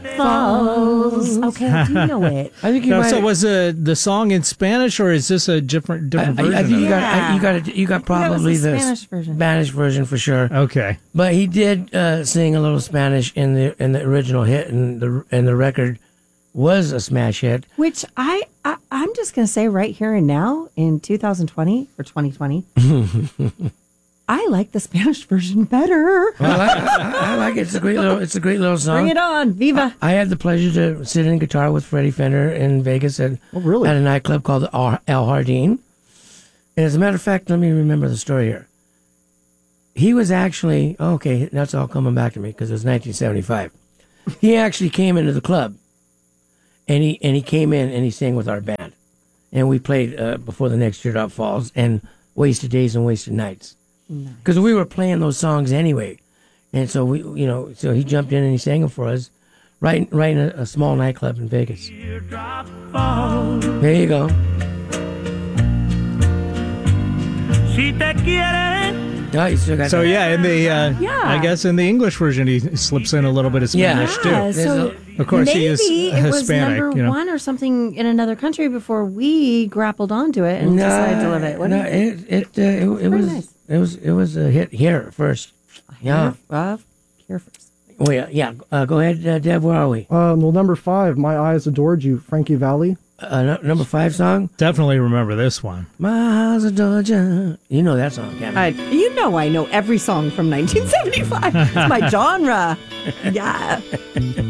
Falls. Okay, I do know it. I think you No, might. so was the song in Spanish, or is this a different version? I think of you got probably the the Spanish version. Spanish version for sure. it? Okay. But he did sing a little Spanish in the original hit, and the record was a smash hit. Which I'm just going to say right here and now in 2020 or 2020, I like the Spanish version better. Well, I like it. It's a great little song. Bring it on, Viva! I had the pleasure to sit in guitar with Freddie Fender in Vegas at a nightclub called Al Hardin. And as a matter of fact, let me remember the story here. He was actually, okay, that's all coming back to me because it was 1975. He actually came into the club, and he came in and he sang with our band. And we played Before the Next Teardrop Falls and Wasted Days and Wasted Nights. Because we were playing those songs anyway. And so so he jumped in and he sang them for us right in a small nightclub in Vegas. There you go. No, you still got So that. in the I guess in the English version he slips in a little bit of Spanish too. So Of course, maybe he is it was Hispanic. number one or something in another country before we grappled onto it and decided to live it. No, it was a hit here first. Yeah. Here first. Oh yeah. Go ahead, Deb. Where are we? Well, number 5, My Eyes Adored You, Frankie Valli. Number 5 song. Definitely remember this one. My eyes adored you. You know that song, Kevin. I know every song from 1975. It's my genre. Yeah.